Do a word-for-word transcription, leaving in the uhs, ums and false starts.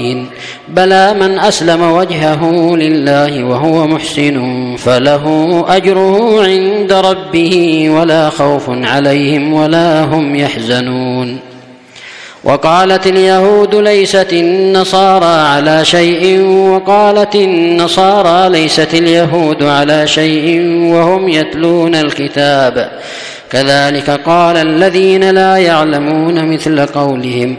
الغافلين. بلى من أسلم وجهه لله وهو محسن فله أجره عند ربه ولا خوف عليهم ولا هم يحزنون. وقالت اليهود ليست النصارى على شيء وقالت النصارى ليست اليهود على شيء وهم يتلون الكتاب كذلك قال الذين لا يعلمون مثل قولهم